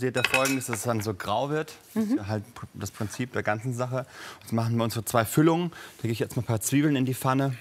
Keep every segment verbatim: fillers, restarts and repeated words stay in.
Seht ihr Folgendes, dass es dann so grau wird. Das ist ja halt das Prinzip der ganzen Sache. Jetzt machen wir unsere zwei Füllungen. Da gebe ich jetzt mal ein paar Zwiebeln in die Pfanne.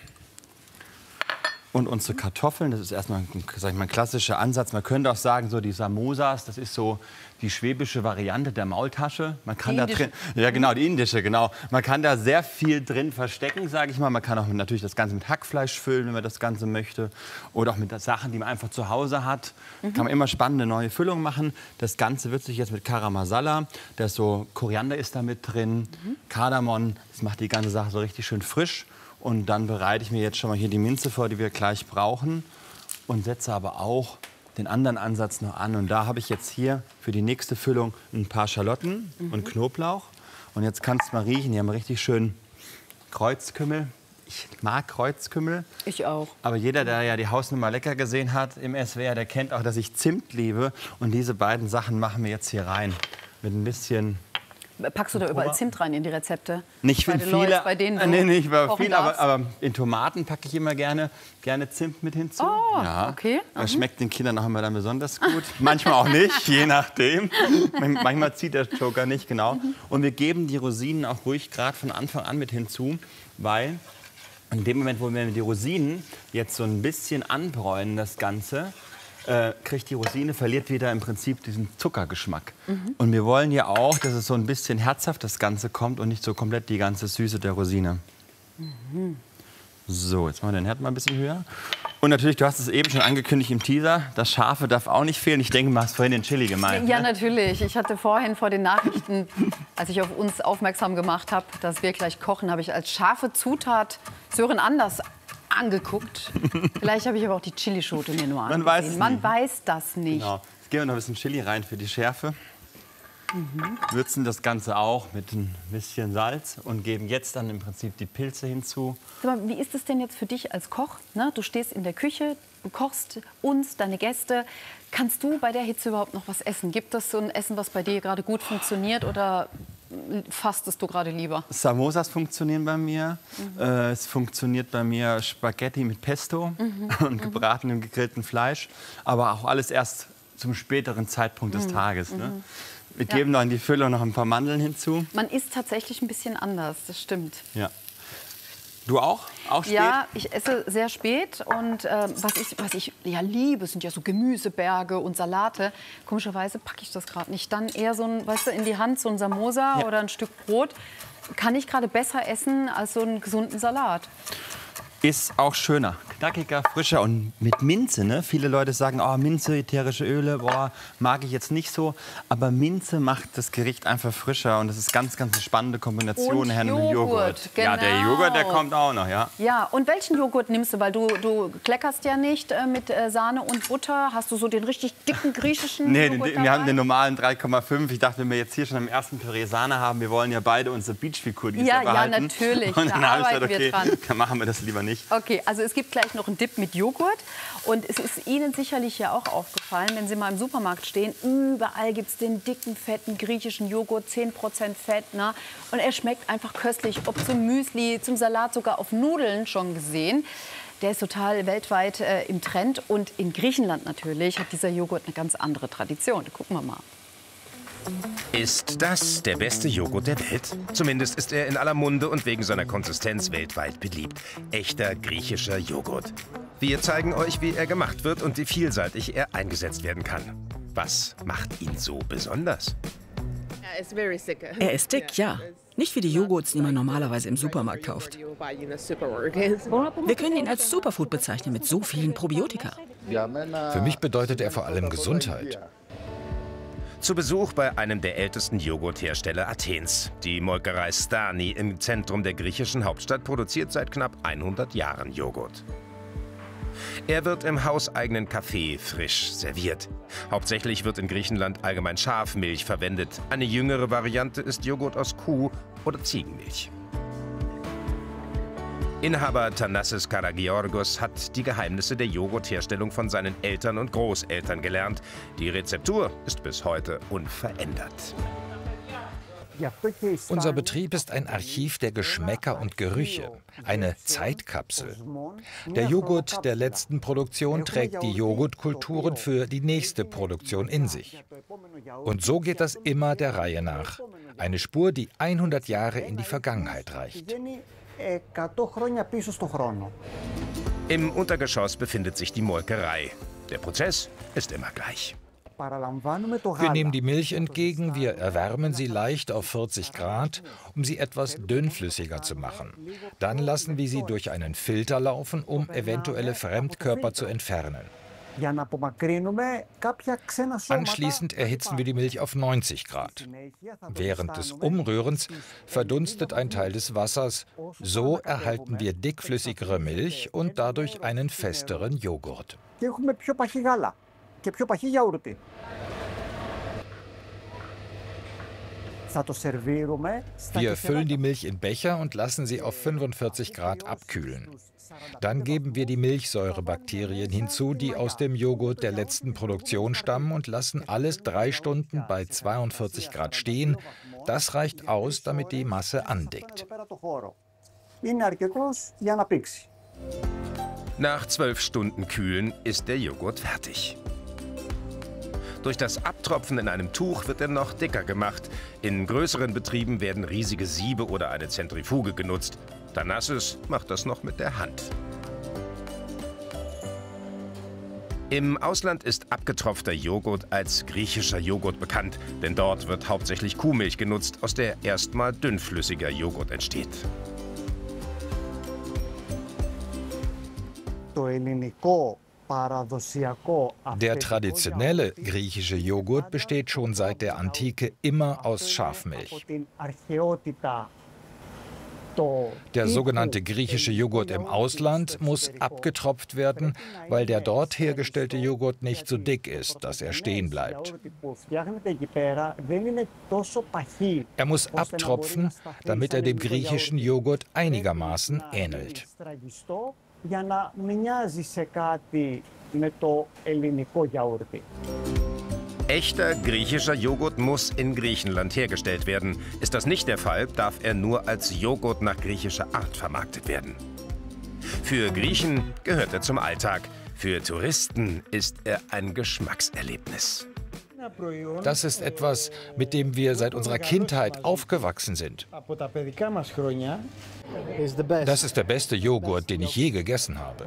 Und unsere Kartoffeln, das ist erstmal ein, sag ich mal, ein klassischer Ansatz. Man könnte auch sagen, so die Samosas, das ist so die schwäbische Variante der Maultasche. Man kann da drin, ja genau, die indische, genau. Man kann da sehr viel drin verstecken, sage ich mal. Man kann auch natürlich das Ganze mit Hackfleisch füllen, wenn man das Ganze möchte. Oder auch mit Sachen, die man einfach zu Hause hat. Mhm. Kann man immer spannende neue Füllungen machen. Das Ganze wird sich jetzt mit Garam Masala, da ist so Koriander ist da mit drin, mhm. Kardamom, das macht die ganze Sache so richtig schön frisch. Und dann bereite ich mir jetzt schon mal hier die Minze vor, die wir gleich brauchen. Und setze aber auch den anderen Ansatz noch an. Und da habe ich jetzt hier für die nächste Füllung ein paar Schalotten mhm. und Knoblauch. Und jetzt kannst du mal riechen, hier haben wir richtig schön Kreuzkümmel. Ich mag Kreuzkümmel. Ich auch. Aber jeder, der ja die Hausnummer lecker gesehen hat im S W R, der kennt auch, dass ich Zimt liebe. Und diese beiden Sachen machen wir jetzt hier rein. Mit ein bisschen... Packst du da überall Zimt rein in die Rezepte? Nicht für viele. Bei denen äh, nee, nicht bei viel, aber, aber in Tomaten packe ich immer gerne, gerne Zimt mit hinzu. Oh, ja. okay. Das schmeckt den Kindern auch immer dann besonders gut. Manchmal auch nicht, je nachdem. Manchmal zieht der Joker nicht, genau. Und wir geben die Rosinen auch ruhig gerade von Anfang an mit hinzu, weil in dem Moment, wo wir die Rosinen jetzt so ein bisschen anbräunen, das Ganze, Äh, kriegt die Rosine, verliert wieder im Prinzip diesen Zuckergeschmack. Mhm. Und wir wollen ja auch, dass es so ein bisschen herzhaft das Ganze kommt und nicht so komplett die ganze Süße der Rosine. Mhm. So, jetzt machen wir den Herd mal ein bisschen höher. Und natürlich, du hast es eben schon angekündigt im Teaser, das Scharfe darf auch nicht fehlen. Ich denke, du hast vorhin den Chili gemeint. Ja, ne? natürlich. Ich hatte vorhin vor den Nachrichten, als ich auf uns aufmerksam gemacht habe, dass wir gleich kochen, habe ich als scharfe Zutat Sören Anders angeguckt. Vielleicht habe ich aber auch die Chilischote mir nur angesehen. Man weiß es Man nicht. weiß das nicht. Genau. Jetzt geben wir noch ein bisschen Chili rein für die Schärfe. Mhm. Würzen das Ganze auch mit ein bisschen Salz und geben jetzt dann im Prinzip die Pilze hinzu. Aber wie ist es denn jetzt für dich als Koch? Ne? Du stehst in der Küche, du kochst uns, deine Gäste. Kannst du bei der Hitze überhaupt noch was essen? Gibt es so ein Essen, was bei dir gerade gut funktioniert, oder fastest du gerade lieber? Samosas funktionieren bei mir. Mhm. Äh, es funktioniert bei mir Spaghetti mit Pesto mhm. und gebratenem, mhm. gegrillten Fleisch. Aber auch alles erst zum späteren Zeitpunkt des mhm. Tages. Ne? Mhm. Wir ja. geben noch in die Füllung noch ein paar Mandeln hinzu. Man isst tatsächlich ein bisschen anders, das stimmt. Ja. Du auch? Auch spät? Ja, ich esse sehr spät. Und äh, was ich, was ich ja liebe, sind ja so Gemüseberge und Salate. Komischerweise packe ich das gerade nicht. Dann eher so ein, weißt du, in die Hand so ein Samosa ja. oder ein Stück Brot. Kann ich gerade besser essen als so einen gesunden Salat. Ist auch schöner, knackiger, frischer und mit Minze. Ne? Viele Leute sagen, oh, Minze, ätherische Öle, boah, mag ich jetzt nicht so. Aber Minze macht das Gericht einfach frischer und das ist ganz, ganz eine spannende Kombination. Und Joghurt, Joghurt. Genau. Ja, der Joghurt, der kommt auch noch, ja. Ja, und welchen Joghurt nimmst du? Weil du, du kleckerst ja nicht äh, mit äh, Sahne und Butter. Hast du so den richtig dicken griechischen nee, Joghurt den, dabei? Wir haben den normalen drei Komma fünf. Ich dachte, wenn wir jetzt hier schon im ersten Püree Sahne haben, wir wollen ja beide unsere Beachfigur dieses ja, Jahr behalten. Ja, natürlich. Und dann da habe ich arbeiten gesagt, okay, wir dran. dann machen wir das lieber nicht. Okay, also es gibt gleich noch einen Dip mit Joghurt. Und es ist Ihnen sicherlich ja auch aufgefallen, wenn Sie mal im Supermarkt stehen, überall gibt es den dicken, fetten griechischen Joghurt, zehn Prozent Fett. Ne? Und er schmeckt einfach köstlich, ob zum Müsli, zum Salat, sogar auf Nudeln schon gesehen. Der ist total weltweit äh, im Trend. Und in Griechenland natürlich hat dieser Joghurt eine ganz andere Tradition. Gucken wir mal. Ist das der beste Joghurt der Welt? Zumindest ist er in aller Munde und wegen seiner Konsistenz weltweit beliebt. Echter griechischer Joghurt. Wir zeigen euch, wie er gemacht wird und wie vielseitig er eingesetzt werden kann. Was macht ihn so besonders? Er ist dick, ja. Nicht wie die Joghurts, die man normalerweise im Supermarkt kauft. Wir können ihn als Superfood bezeichnen mit so vielen Probiotika. Für mich bedeutet er vor allem Gesundheit. Zu Besuch bei einem der ältesten Joghurthersteller Athens. Die Molkerei Stani im Zentrum der griechischen Hauptstadt produziert seit knapp hundert Jahren Joghurt. Er wird im hauseigenen Café frisch serviert. Hauptsächlich wird in Griechenland allgemein Schafmilch verwendet. Eine jüngere Variante ist Joghurt aus Kuh- oder Ziegenmilch. Inhaber Thanassis Karagiorgos hat die Geheimnisse der Joghurtherstellung von seinen Eltern und Großeltern gelernt. Die Rezeptur ist bis heute unverändert. Unser Betrieb ist ein Archiv der Geschmäcker und Gerüche, eine Zeitkapsel. Der Joghurt der letzten Produktion trägt die Joghurtkulturen für die nächste Produktion in sich. Und so geht das immer der Reihe nach. Eine Spur, die hundert Jahre in die Vergangenheit reicht. Im Untergeschoss befindet sich die Molkerei. Der Prozess ist immer gleich. Wir nehmen die Milch entgegen, wir erwärmen sie leicht auf vierzig Grad, um sie etwas dünnflüssiger zu machen. Dann lassen wir sie durch einen Filter laufen, um eventuelle Fremdkörper zu entfernen. Anschließend erhitzen wir die Milch auf neunzig Grad. Während des Umrührens verdunstet ein Teil des Wassers. So erhalten wir dickflüssigere Milch und dadurch einen festeren Joghurt. Wir füllen die Milch in Becher und lassen sie auf fünfundvierzig Grad abkühlen. Dann geben wir die Milchsäurebakterien hinzu, die aus dem Joghurt der letzten Produktion stammen, und lassen alles drei Stunden bei zweiundvierzig Grad stehen. Das reicht aus, damit die Masse andickt. Nach zwölf Stunden Kühlen ist der Joghurt fertig. Durch das Abtropfen in einem Tuch wird er noch dicker gemacht. In größeren Betrieben werden riesige Siebe oder eine Zentrifuge genutzt. Da nass ist, macht das noch mit der Hand. Im Ausland ist abgetropfter Joghurt als griechischer Joghurt bekannt, denn dort wird hauptsächlich Kuhmilch genutzt, aus der erstmal dünnflüssiger Joghurt entsteht. Der traditionelle griechische Joghurt besteht schon seit der Antike immer aus Schafmilch. Der sogenannte griechische Joghurt im Ausland muss abgetropft werden, weil der dort hergestellte Joghurt nicht so dick ist, dass er stehen bleibt. Er muss abtropfen, damit er dem griechischen Joghurt einigermaßen ähnelt. Echter griechischer Joghurt muss in Griechenland hergestellt werden. Ist das nicht der Fall, darf er nur als Joghurt nach griechischer Art vermarktet werden. Für Griechen gehört er zum Alltag. Für Touristen ist er ein Geschmackserlebnis. Das ist etwas, mit dem wir seit unserer Kindheit aufgewachsen sind. Das ist der beste Joghurt, den ich je gegessen habe.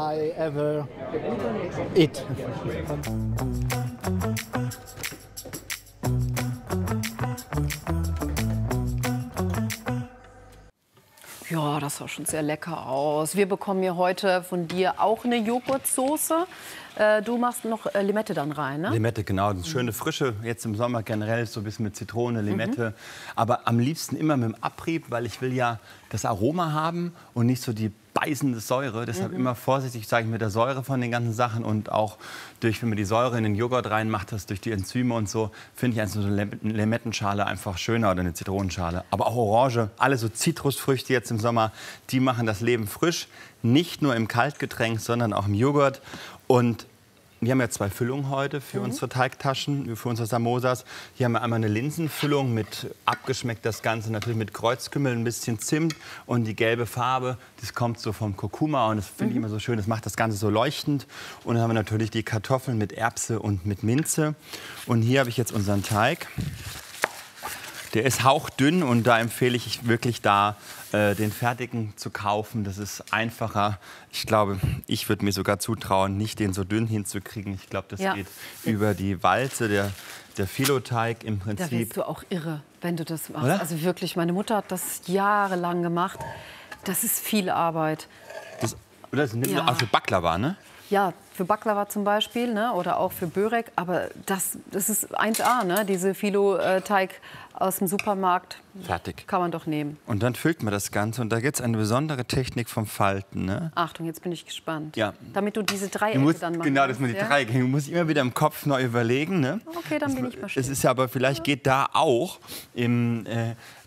Ja, das sah schon sehr lecker aus. Wir bekommen hier heute von dir auch eine Joghurtsoße. Äh, du machst noch äh, Limette dann rein, ne? Limette, genau. Das schöne Frische, jetzt im Sommer generell so ein bisschen mit Zitrone, Limette. Mhm. Aber am liebsten immer mit dem Abrieb, weil ich will ja das Aroma haben und nicht so die beißende Säure. Deshalb mhm. immer vorsichtig, sage ich, mit der Säure von den ganzen Sachen. Und auch durch, wenn man die Säure in den Joghurt reinmacht, das durch die Enzyme und so, finde ich also so eine Limettenschale einfach schöner oder eine Zitronenschale. Aber auch Orange, alle so Zitrusfrüchte jetzt im Sommer, die machen das Leben frisch. Nicht nur im Kaltgetränk, sondern auch im Joghurt. Und wir haben ja zwei Füllungen heute für mhm. unsere Teigtaschen, für unsere Samosas. Hier haben wir einmal eine Linsenfüllung mit abgeschmeckt das Ganze natürlich mit Kreuzkümmel, ein bisschen Zimt und die gelbe Farbe, das kommt so vom Kurkuma und das finde mhm. ich immer so schön, das macht das Ganze so leuchtend. Und dann haben wir natürlich die Kartoffeln mit Erbse und mit Minze. Und hier habe ich jetzt unseren Teig. Der ist hauchdünn und da empfehle ich wirklich da, äh, den fertigen zu kaufen. Das ist einfacher. Ich glaube, ich würde mir sogar zutrauen, nicht den so dünn hinzukriegen. Ich glaube, das ja. geht über die Walze, der, der Filoteig im Prinzip. Da wirst du auch irre, wenn du das machst. Oder? Also wirklich, meine Mutter hat das jahrelang gemacht. Das ist viel Arbeit. Das, oder das nimmt ja. auch für Baklava, ne? Ja, für Baklava zum Beispiel, ne? Oder auch für Börek. Aber das, das ist eins A, ne? Diese Filo-Teig aus dem Supermarkt. Fertig. Kann man doch nehmen. Und dann füllt man das Ganze. Und da gibt es eine besondere Technik vom Falten. Ne? Achtung, jetzt bin ich gespannt. Ja. Damit du diese Dreiecke musst, dann machst. Genau, dass man die ja? Dreiecke. Du musst immer wieder im Kopf neu überlegen. Ne? Okay, dann bin ich mal still. Es ist ja aber, vielleicht geht da auch im, äh,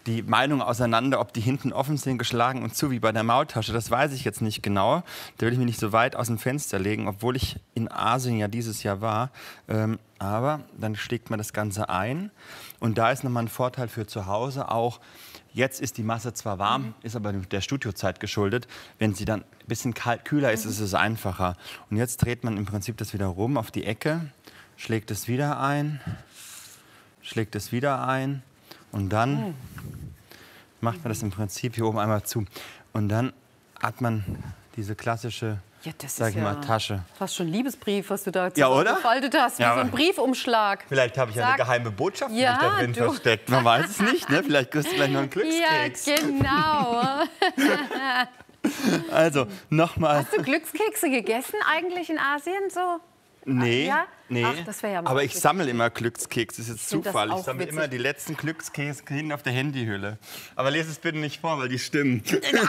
die Meinungen auseinander, ob die hinten offen sind, geschlagen und zu wie bei der Maultasche. Das weiß ich jetzt nicht genau. Da will ich mich nicht so weit aus dem Fenster legen, obwohl ich in Asien ja dieses Jahr war. Ähm, aber dann schlägt man das Ganze ein. Und da ist nochmal ein Vorteil für zu Hause auch. Jetzt ist die Masse zwar warm, mhm. ist aber der Studiozeit geschuldet. Wenn sie dann ein bisschen kalt, kühler ist, mhm. ist es einfacher. Und jetzt dreht man im Prinzip das wieder rum auf die Ecke, schlägt es wieder ein, schlägt es wieder ein. Und dann mhm. macht man das im Prinzip hier oben einmal zu. Und dann hat man diese klassische, ja, das sag ist ich ja mal, Tasche. Fast schon ein Liebesbrief, was du da ja, oder? gefaltet hast, wie ja, so ein Briefumschlag. Vielleicht habe ich ja Sag, eine geheime Botschaft ja, da drin du. versteckt. Man weiß es nicht, ne? Vielleicht kriegst du gleich noch einen Glückskeks. Ja, genau. Also, nochmal. Hast du Glückskekse gegessen eigentlich in Asien so? Nee, ja? nee. Ach, das wär ja mal aber witzig. Ich sammle immer Glückskekse. Das ist jetzt Zufall. Das Ich sammle witzig. immer die letzten Glückskekse hinten auf der Handyhülle. Aber lese es bitte nicht vor, weil die stimmen.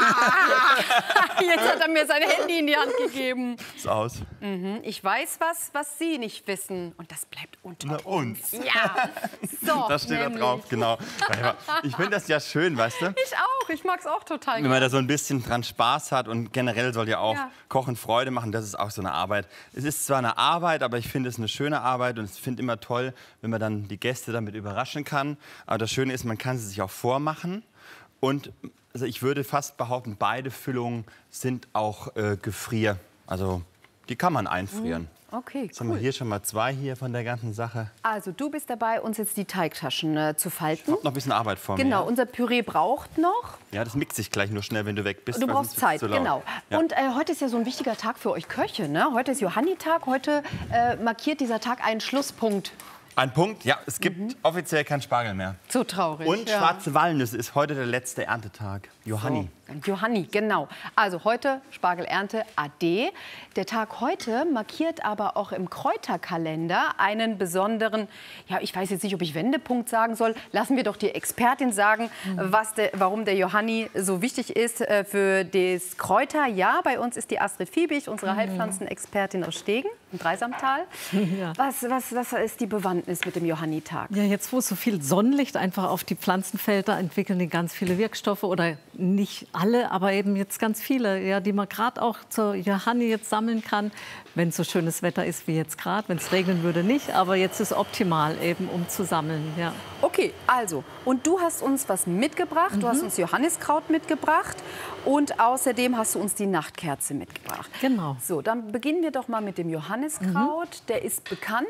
Ah, jetzt hat er mir sein Handy in die Hand gegeben. Ist aus. Mhm. Ich weiß was, was Sie nicht wissen. Und das bleibt unter Na, uns. Ja, so, das steht nämlich. da drauf, genau. Ich finde das ja schön, weißt du? Ich auch. Ich mag es auch total. Wenn man da so ein bisschen dran Spaß hat und generell soll ja auch ja. Kochen Freude machen, das ist auch so eine Arbeit. Es ist zwar eine Arbeit, aber ich finde es eine schöne Arbeit und ich finde immer toll, wenn man dann die Gäste damit überraschen kann. Aber das Schöne ist, man kann sie sich auch vormachen und also ich würde fast behaupten, beide Füllungen sind auch äh, Gefrier. Also die kann man einfrieren. Okay, Jetzt cool. haben wir hier schon mal zwei hier von der ganzen Sache. Also du bist dabei, uns jetzt die Teigtaschen äh, zu falten. Ich hab noch ein bisschen Arbeit vor mir. Genau, unser Püree braucht noch. Ja, das mixt sich gleich nur schnell, wenn du weg bist. Du weil brauchst sonst wird's Zeit, zu laut. genau. Ja. Und äh, heute ist ja so ein wichtiger Tag für euch Köche, ne? Heute ist Johannitag, heute äh, markiert dieser Tag einen Schlusspunkt. Ein Punkt, ja, es gibt mhm. offiziell keinen Spargel mehr. So traurig. Und ja. schwarze Walnüsse ist heute der letzte Erntetag. Johanni. So. Johanni, genau. Also heute Spargelernte A D. Der Tag heute markiert aber auch im Kräuterkalender einen besonderen, ja, ich weiß jetzt nicht, ob ich Wendepunkt sagen soll. Lassen wir doch die Expertin sagen, mhm. was de, warum der Johanni so wichtig ist äh, für das Kräuter. Ja, bei uns ist die Astrid Fiebig, unsere mhm. Heilpflanzenexpertin aus Stegen im Dreisamtal. Ja. Was, was, was ist die Bewandtnis mit dem Johannitag? Ja, jetzt wo so viel Sonnenlicht einfach auf die Pflanzen fällt, da entwickeln die ganz viele Wirkstoffe oder nicht alle, aber eben jetzt ganz viele, ja, die man gerade auch zur Johanni jetzt sammeln kann, wenn so schönes Wetter ist wie jetzt gerade. Wenn es regnen würde, nicht, aber jetzt ist optimal eben, um zu sammeln. Ja. Okay, also, und du hast uns was mitgebracht. Mhm. Du hast uns Johanniskraut mitgebracht und außerdem hast du uns die Nachtkerze mitgebracht. Genau. So, dann beginnen wir doch mal mit dem Johanniskraut. Mhm. Der ist bekannt.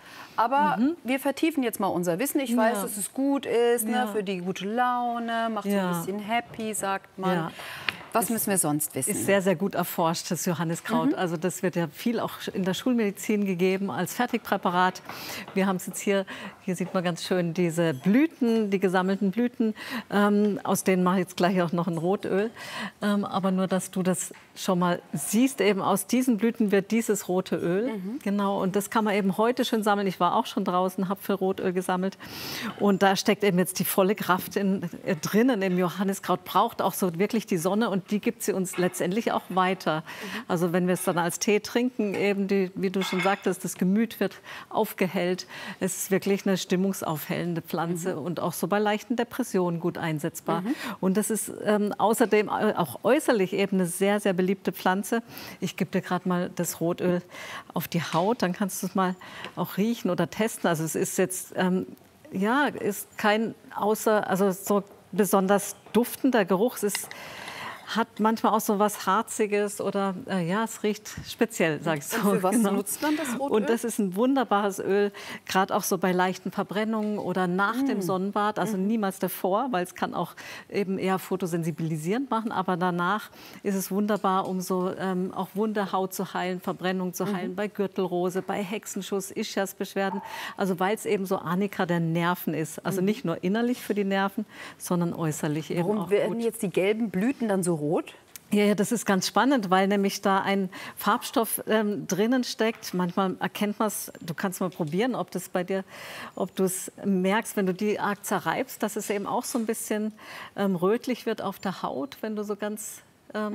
Aber mhm. wir vertiefen jetzt mal unser Wissen. Ich weiß, ja. dass es gut ist, ja. ne, für die gute Laune, macht ja. so ein bisschen happy, sagt man. Ja. Was müssen wir sonst wissen? Ist sehr, sehr gut erforscht, das Johanniskraut. Mhm. Also das wird ja viel auch in der Schulmedizin gegeben als Fertigpräparat. Wir haben es jetzt hier, hier sieht man ganz schön diese Blüten, die gesammelten Blüten. Ähm, aus denen mache ich jetzt gleich auch noch ein Rotöl. Ähm, aber nur, dass du das schon mal siehst, eben aus diesen Blüten wird dieses rote Öl. Mhm. Genau, und das kann man eben heute schon sammeln. Ich war auch schon draußen, habe für Rotöl gesammelt. Und da steckt eben jetzt die volle Kraft in, äh, drinnen im Johanniskraut. Braucht auch so wirklich die Sonne und die gibt sie uns letztendlich auch weiter. Mhm. Also wenn wir es dann als Tee trinken, eben die, wie du schon sagtest, das Gemüt wird aufgehellt. Es ist wirklich eine stimmungsaufhellende Pflanze mhm. und auch so bei leichten Depressionen gut einsetzbar. Mhm. Und das ist ähm, außerdem auch äußerlich eben eine sehr, sehr beliebte Pflanze. Ich gebe dir gerade mal das Rotöl auf die Haut, dann kannst du es mal auch riechen oder testen. Also es ist jetzt, ähm, ja, ist kein außer, also so besonders duftender Geruch. Es ist hat manchmal auch so was Harziges oder äh, ja, es riecht speziell, sag ich so. Und für was genau. nutzt man das Rotöl? Und das ist ein wunderbares Öl, gerade auch so bei leichten Verbrennungen oder nach mm. dem Sonnenbad, also mm. niemals davor, weil es kann auch eben eher photosensibilisierend machen, aber danach ist es wunderbar, um so ähm, auch wunde Haut zu heilen, Verbrennung zu heilen, mm. bei Gürtelrose, bei Hexenschuss, Ischiasbeschwerden, also weil es eben so Arnika der Nerven ist, also mm. nicht nur innerlich für die Nerven, sondern äußerlich eben Warum auch werden gut. jetzt die gelben Blüten dann so rot? Ja, ja, das ist ganz spannend, weil nämlich da ein Farbstoff ähm, drinnen steckt. Manchmal erkennt man es, du kannst mal probieren, ob das bei dir, ob du es merkst, wenn du die arg zerreibst, dass es eben auch so ein bisschen ähm, rötlich wird auf der Haut, wenn du so ganz ähm,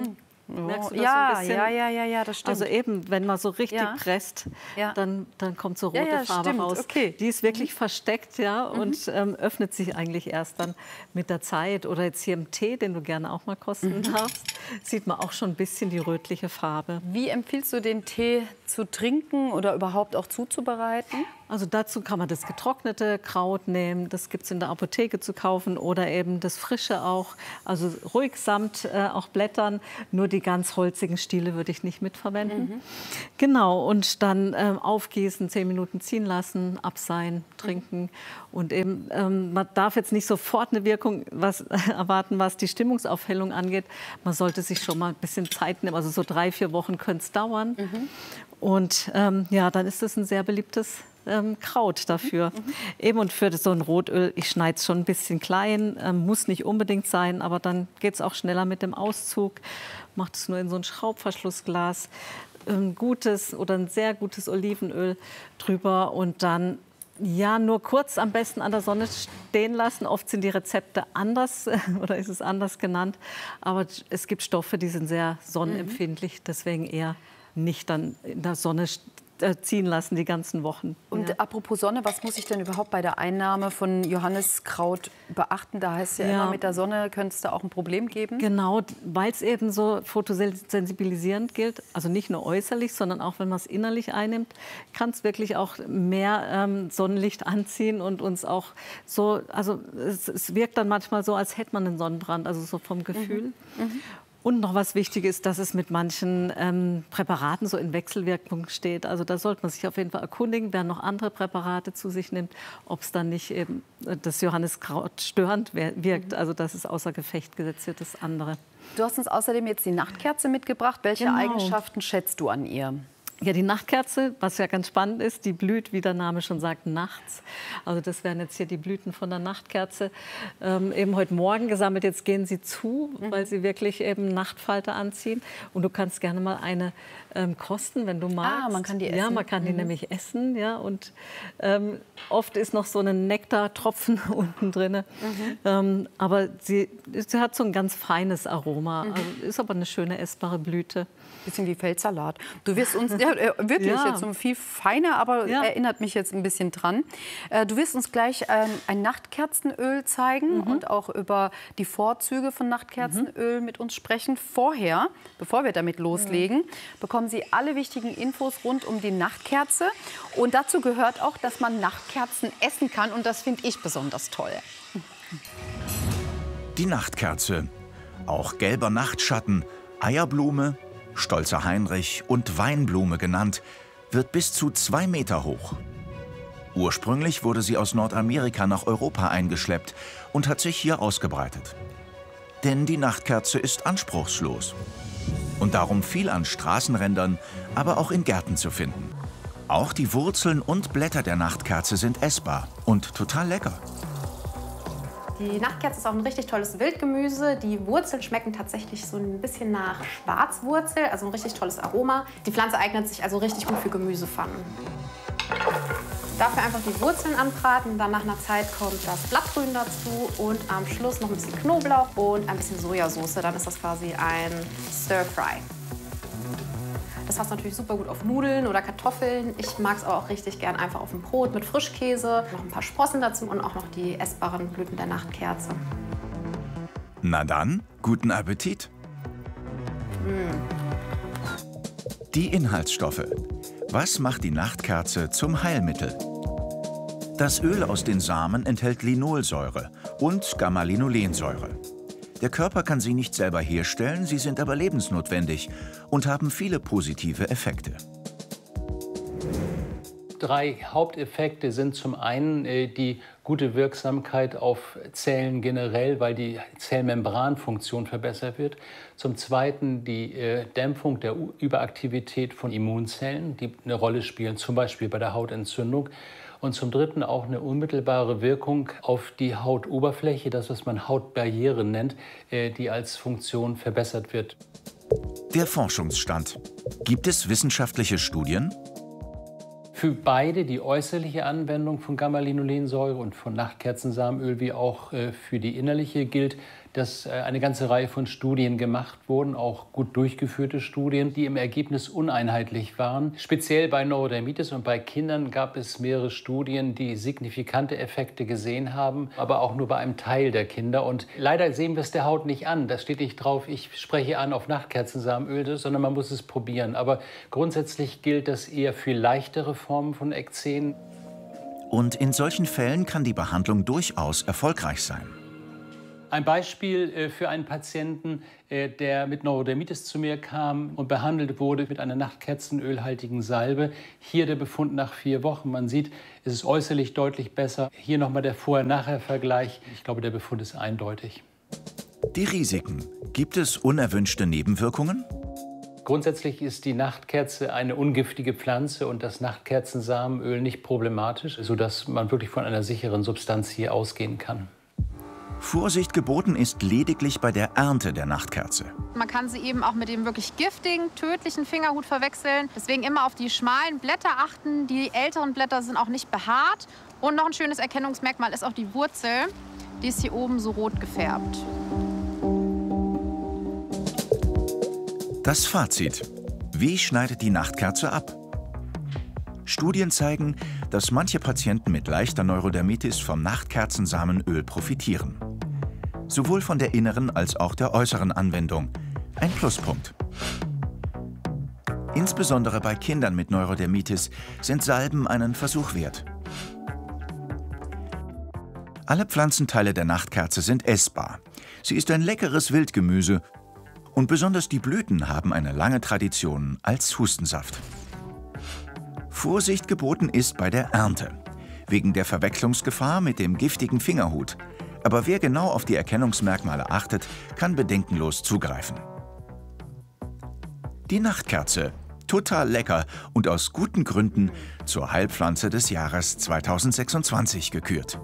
Merkst du das ja, so ein bisschen? ja, ja, ja, ja, das stimmt. Also eben, wenn man so richtig Ja. presst, Ja. dann, dann kommt so rote Ja, ja, Farbe stimmt. raus. Okay. Die ist wirklich mhm. versteckt, ja, und ähm, öffnet sich eigentlich erst dann mit der Zeit. Oder jetzt hier im Tee, den du gerne auch mal kosten mhm. darfst, sieht man auch schon ein bisschen die rötliche Farbe. Wie empfiehlst du den Tee zu trinken oder überhaupt auch zuzubereiten? Also dazu kann man das getrocknete Kraut nehmen, das gibt es in der Apotheke zu kaufen oder eben das frische auch, also ruhig samt äh, auch Blättern, nur die ganz holzigen Stiele würde ich nicht mitverwenden. Mhm. Genau, und dann ähm, aufgießen, zehn Minuten ziehen lassen, abseihen, trinken. Mhm. Und eben, ähm, man darf jetzt nicht sofort eine Wirkung was, äh, erwarten, was die Stimmungsaufhellung angeht. Man sollte sich schon mal ein bisschen Zeit nehmen, also so drei, vier Wochen könnte es dauern. Mhm. Und ähm, ja, dann ist es ein sehr beliebtes ähm, Kraut dafür. Mhm. Eben und für so ein Rotöl, ich schneide es schon ein bisschen klein, ähm, muss nicht unbedingt sein, aber dann geht es auch schneller mit dem Auszug. Macht es nur in so ein Schraubverschlussglas, ein gutes oder ein sehr gutes Olivenöl drüber und dann ja, nur kurz am besten an der Sonne stehen lassen. Oft sind die Rezepte anders oder ist es anders genannt. Aber es gibt Stoffe, die sind sehr sonnenempfindlich, deswegen eher nicht dann in der Sonne ziehen lassen die ganzen Wochen. Und ja. apropos Sonne, was muss ich denn überhaupt bei der Einnahme von Johanniskraut beachten? Da heißt es ja, ja immer, mit der Sonne könnte es da auch ein Problem geben. Genau, weil es eben so fotosensibilisierend gilt, also nicht nur äußerlich, sondern auch wenn man es innerlich einnimmt, kann es wirklich auch mehr ähm, Sonnenlicht anziehen und uns auch so, also es, es wirkt dann manchmal so, als hätte man einen Sonnenbrand, also so vom Gefühl. Mhm. Mhm. Und noch was Wichtiges ist, dass es mit manchen ähm, Präparaten so in Wechselwirkung steht. Also da sollte man sich auf jeden Fall erkundigen, wer noch andere Präparate zu sich nimmt, ob es dann nicht eben das Johanniskraut störend wirkt, also dass es außer Gefecht gesetzt wird, das andere. Du hast uns außerdem jetzt die Nachtkerze mitgebracht. Welche genau. Eigenschaften schätzt du an ihr? Ja, die Nachtkerze, was ja ganz spannend ist, die blüht, wie der Name schon sagt, nachts. Also das wären jetzt hier die Blüten von der Nachtkerze. Ähm, eben heute Morgen gesammelt, jetzt gehen sie zu, mhm. weil sie wirklich eben Nachtfalter anziehen. Und du kannst gerne mal eine ähm, kosten, wenn du magst. Ah, man kann die essen. Ja, man kann die mhm. nämlich essen. Ja, und ähm, oft ist noch so ein Nektartropfen unten drin. Mhm. Ähm, aber sie, sie hat so ein ganz feines Aroma. Mhm. Also ist aber eine schöne essbare Blüte. Bisschen wie Feldsalat. Du wirst uns ja, wirklich ja. jetzt so viel feiner, aber ja. erinnert mich jetzt ein bisschen dran. Äh, du wirst uns gleich ähm, ein Nachtkerzenöl zeigen mhm. und auch über die Vorzüge von Nachtkerzenöl mhm. mit uns sprechen. Vorher, bevor wir damit loslegen, mhm. bekommen Sie alle wichtigen Infos rund um die Nachtkerze. Und dazu gehört auch, dass man Nachtkerzen essen kann. Und das finde ich besonders toll. Die Nachtkerze, auch gelber Nachtschatten, Eierblume, Stolzer Heinrich und Weinblume genannt, wird bis zu zwei Meter hoch. Ursprünglich wurde sie aus Nordamerika nach Europa eingeschleppt und hat sich hier ausgebreitet. Denn die Nachtkerze ist anspruchslos und darum viel an Straßenrändern, aber auch in Gärten zu finden. Auch die Wurzeln und Blätter der Nachtkerze sind essbar und total lecker. Die Nachtkerze ist auch ein richtig tolles Wildgemüse. Die Wurzeln schmecken tatsächlich so ein bisschen nach Schwarzwurzel, also ein richtig tolles Aroma. Die Pflanze eignet sich also richtig gut für Gemüsepfannen. Dafür einfach die Wurzeln anbraten, dann nach einer Zeit kommt das Blattgrün dazu und am Schluss noch ein bisschen Knoblauch und ein bisschen Sojasauce. Dann ist das quasi ein Stir-Fry. Das passt natürlich super gut auf Nudeln oder Kartoffeln. Ich mag es aber auch richtig gern einfach auf dem Brot mit Frischkäse. Noch ein paar Sprossen dazu und auch noch die essbaren Blüten der Nachtkerze. Na dann, guten Appetit! Mm. Die Inhaltsstoffe. Was macht die Nachtkerze zum Heilmittel? Das Öl aus den Samen enthält Linolsäure und Gamma-Linolensäure. Der Körper kann sie nicht selber herstellen, sie sind aber lebensnotwendig und haben viele positive Effekte. Drei Haupteffekte sind zum einen äh, die gute Wirksamkeit auf Zellen generell, weil die Zellmembranfunktion verbessert wird. Zum zweiten die äh, Dämpfung der U- Überaktivität von Immunzellen, die eine Rolle spielen, zum Beispiel bei der Hautentzündung. Und zum Dritten auch eine unmittelbare Wirkung auf die Hautoberfläche, das, was man Hautbarriere nennt, die als Funktion verbessert wird. Der Forschungsstand. Gibt es wissenschaftliche Studien? Für beide, die äußerliche Anwendung von Gamma-Linolensäure und von Nachtkerzensamenöl, wie auch für die innerliche, gilt, dass eine ganze Reihe von Studien gemacht wurden, auch gut durchgeführte Studien, die im Ergebnis uneinheitlich waren. Speziell bei Neurodermitis und bei Kindern gab es mehrere Studien, die signifikante Effekte gesehen haben, aber auch nur bei einem Teil der Kinder. Und leider sehen wir es der Haut nicht an. Da steht nicht drauf, ich spreche an auf Nachtkerzensamenöl, sondern man muss es probieren. Aber grundsätzlich gilt das eher für leichtere Formen von Ekzem. Und in solchen Fällen kann die Behandlung durchaus erfolgreich sein. Ein Beispiel für einen Patienten, der mit Neurodermitis zu mir kam und behandelt wurde mit einer nachtkerzenölhaltigen Salbe. Hier der Befund nach vier Wochen. Man sieht, es ist äußerlich deutlich besser. Hier nochmal der Vorher-Nachher-Vergleich. Ich glaube, der Befund ist eindeutig. Die Risiken. Gibt es unerwünschte Nebenwirkungen? Grundsätzlich ist die Nachtkerze eine ungiftige Pflanze und das Nachtkerzensamenöl nicht problematisch, sodass man wirklich von einer sicheren Substanz hier ausgehen kann. Vorsicht geboten ist lediglich bei der Ernte der Nachtkerze. Man kann sie eben auch mit dem wirklich giftigen, tödlichen Fingerhut verwechseln. Deswegen immer auf die schmalen Blätter achten. Die älteren Blätter sind auch nicht behaart. Und noch ein schönes Erkennungsmerkmal ist auch die Wurzel. Die ist hier oben so rot gefärbt. Das Fazit. Wie schneidet die Nachtkerze ab? Studien zeigen, dass manche Patienten mit leichter Neurodermitis vom Nachtkerzensamenöl profitieren. Sowohl von der inneren als auch der äußeren Anwendung. Ein Pluspunkt. Insbesondere bei Kindern mit Neurodermitis sind Salben einen Versuch wert. Alle Pflanzenteile der Nachtkerze sind essbar. Sie ist ein leckeres Wildgemüse und besonders die Blüten haben eine lange Tradition als Hustensaft. Vorsicht geboten ist bei der Ernte, wegen der Verwechslungsgefahr mit dem giftigen Fingerhut. Aber wer genau auf die Erkennungsmerkmale achtet, kann bedenkenlos zugreifen. Die Nachtkerze, total lecker und aus guten Gründen zur Heilpflanze des Jahres zweitausendsechsundzwanzig gekürt.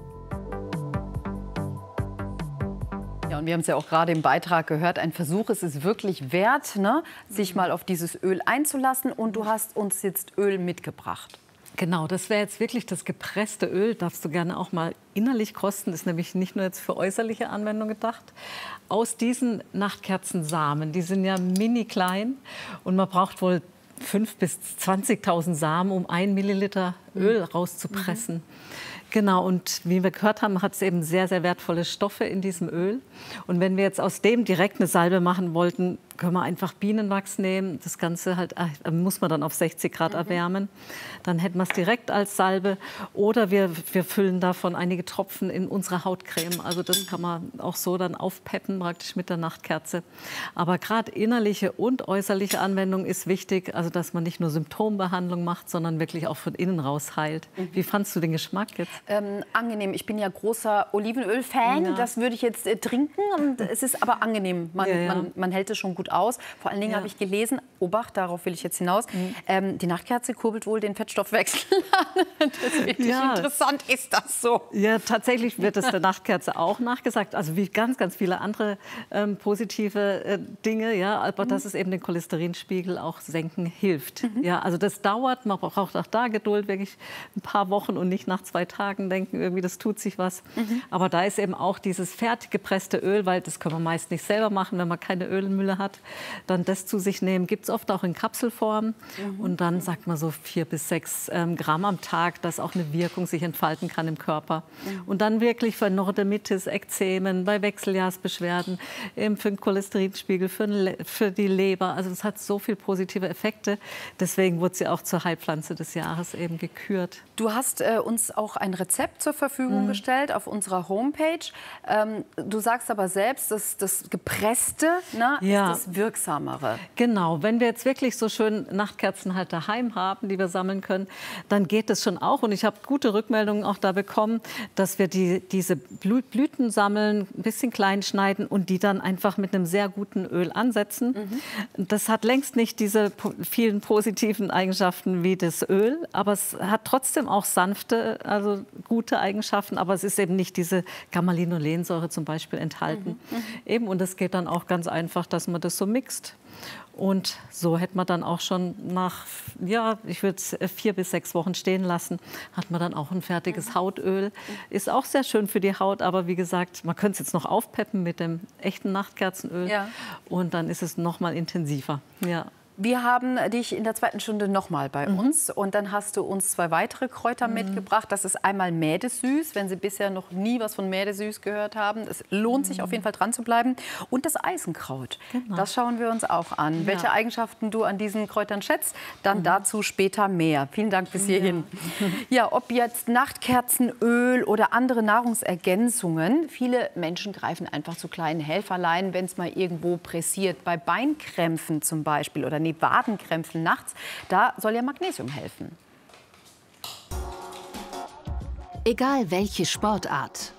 Ja, und wir haben es ja auch gerade im Beitrag gehört, ein Versuch ist es wirklich wert, ne, sich mal auf dieses Öl einzulassen. Und du hast uns jetzt Öl mitgebracht. Genau, das wäre jetzt wirklich das gepresste Öl. Darfst du gerne auch mal innerlich kosten. Das ist nämlich nicht nur jetzt für äußerliche Anwendung gedacht. Aus diesen Nachtkerzensamen, die sind ja mini klein und man braucht wohl fünftausend bis zwanzigtausend Samen, um ein Milliliter Öl rauszupressen. Mhm. Genau, und wie wir gehört haben, hat es eben sehr, sehr wertvolle Stoffe in diesem Öl. Und wenn wir jetzt aus dem direkt eine Salbe machen wollten, können wir einfach Bienenwachs nehmen. Das Ganze halt, äh, muss man dann auf sechzig Grad mhm. erwärmen. Dann hätten wir es direkt als Salbe. Oder wir, wir füllen davon einige Tropfen in unsere Hautcreme. Also das kann man auch so dann aufpeppen, praktisch mit der Nachtkerze. Aber gerade innerliche und äußerliche Anwendung ist wichtig. Also dass man nicht nur Symptombehandlung macht, sondern wirklich auch von innen raus heilt. Mhm. Wie fandst du den Geschmack jetzt? Ähm, angenehm. Ich bin ja großer Olivenöl-Fan. Ja. Das würde ich jetzt äh, trinken. Und es ist aber angenehm. Man, ja, ja. man, man hält es schon gut aus. Vor allen Dingen ja. habe ich gelesen, Obacht, darauf will ich jetzt hinaus, mhm. ähm, die Nachtkerze kurbelt wohl den Fettstoffwechsel an. Das ist wirklich ja. interessant. Ist das so? Ja, tatsächlich wird es der Nachtkerze auch nachgesagt. Also wie ganz, ganz viele andere ähm, positive äh, Dinge. Ja, aber mhm. dass es eben den Cholesterinspiegel auch senken hilft. Mhm. Ja, also das dauert. Man braucht auch da Geduld, wirklich ein paar Wochen und nicht nach zwei Tagen denken, irgendwie das tut sich was. Mhm. Aber da ist eben auch dieses fertig gepresste Öl, weil das können wir meist nicht selber machen, wenn man keine Ölmühle hat. Dann das zu sich nehmen, gibt es oft auch in Kapselform. Mhm. Und dann sagt man so vier bis sechs ähm, Gramm am Tag, dass auch eine Wirkung sich entfalten kann im Körper. Mhm. Und dann wirklich für Neurodermitis, Ekzemen, bei Wechseljahrsbeschwerden, eben für den Cholesterinspiegel, für, den, für die Leber. Also das hat so viele positive Effekte. Deswegen wurde sie auch zur Heilpflanze des Jahres eben gekürt. Du hast äh, uns auch ein Rezept zur Verfügung mhm. gestellt auf unserer Homepage. Ähm, du sagst aber selbst, dass das Gepresste ne, ja. ist das Wirksamere. Genau, wenn wir jetzt wirklich so schön Nachtkerzen halt daheim haben, die wir sammeln können, dann geht es schon auch. Und ich habe gute Rückmeldungen auch da bekommen, dass wir die, diese Blüten sammeln, ein bisschen klein schneiden und die dann einfach mit einem sehr guten Öl ansetzen. Mhm. Das hat längst nicht diese vielen positiven Eigenschaften wie das Öl, aber es hat trotzdem auch sanfte, also gute Eigenschaften, aber es ist eben nicht diese Gamma-Linolensäure zum Beispiel enthalten. Mhm. Mhm. Eben, und es geht dann auch ganz einfach, dass man das das so mixt. Und so hätte man dann auch schon nach, ja, ich würde es vier bis sechs Wochen stehen lassen, hat man dann auch ein fertiges Hautöl. Ist auch sehr schön für die Haut, aber wie gesagt, man könnte es jetzt noch aufpeppen mit dem echten Nachtkerzenöl. Ja. Und dann ist es noch mal intensiver. Ja. Wir haben dich in der zweiten Stunde noch mal bei mhm. uns und dann hast du uns zwei weitere Kräuter mhm. mitgebracht. Das ist einmal Mädesüß, wenn Sie bisher noch nie was von Mädesüß gehört haben. Es lohnt mhm. sich auf jeden Fall dran zu bleiben. Und das Eisenkraut, genau. das schauen wir uns auch an. Ja. Welche Eigenschaften du an diesen Kräutern schätzt, dann mhm. dazu später mehr. Vielen Dank bis hierhin. Ja. ja, ob jetzt Nachtkerzenöl oder andere Nahrungsergänzungen, viele Menschen greifen einfach zu kleinen Helferlein, wenn es mal irgendwo pressiert. Bei Beinkrämpfen zum Beispiel oder Wadenkrämpfen nachts, da soll ja Magnesium helfen. Egal welche Sportart,